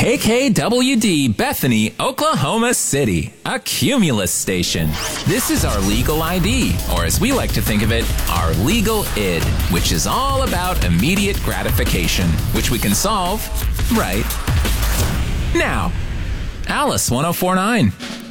KKWD Bethany, Oklahoma City, a Cumulus station. This is our legal ID, or as we like to think of it, our legal id, which is all about immediate gratification, which we can solve right now. Alice 1049.